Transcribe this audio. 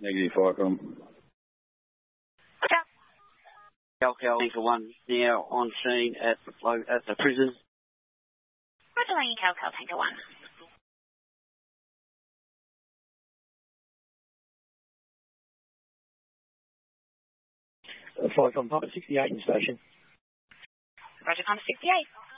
Negative, Firecom. Cal Tanker 1 now on scene at the prison. Roger, landing Cal Tanker 1. Firecom, Papa 68 in station. Roger, Papa 68.